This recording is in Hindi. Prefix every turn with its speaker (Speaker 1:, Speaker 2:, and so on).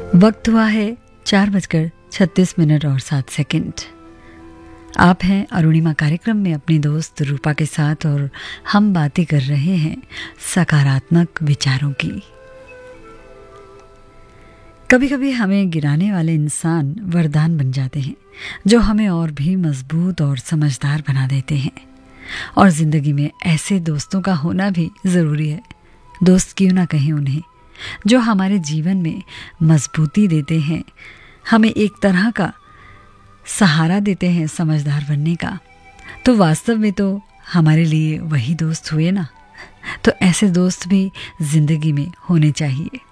Speaker 1: वक्त हुआ है 4:36 और 7 आप हैं अरुणिमा कार्यक्रम में अपनी दोस्त रूपा के साथ और हम बातें कर रहे हैं सकारात्मक विचारों की। कभी कभी हमें गिराने वाले इंसान वरदान बन जाते हैं जो हमें और भी मजबूत और समझदार बना देते हैं। और ज़िंदगी में ऐसे दोस्तों का होना भी ज़रूरी है। दोस्त क्यों ना कहें उन्हें, जो हमारे जीवन में मजबूती देते हैं, हमें एक तरह का सहारा देते हैं समझदार बनने का। तो वास्तव में तो हमारे लिए वही दोस्त हुए ना। तो ऐसे दोस्त भी ज़िंदगी में होने चाहिए।